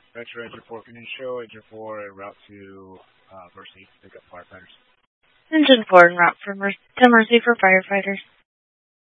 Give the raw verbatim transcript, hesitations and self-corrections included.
Metro Engine four, can you show Engine four en route to uh, Mercy to pick up firefighters? Engine four en route for Mer- to Mercy for firefighters.